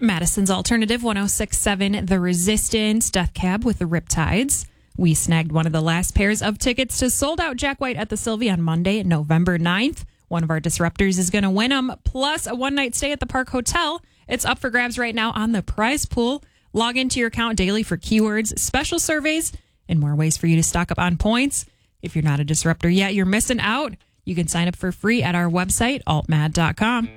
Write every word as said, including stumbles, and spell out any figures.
Madison's Alternative one oh six point seven, The Resistance, Death Cab with the Riptides. We snagged one of the last pairs of tickets to Sold Out Jack White at the Sylvia on Monday, November ninth. One of our disruptors is going to win them, plus a one-night stay at the Park Hotel. It's up for grabs right now on the prize pool. Log into your account daily for keywords, special surveys, and more ways for you to stock up on points. If you're not a disruptor yet, you're missing out. You can sign up for free at our website, alt mad dot com.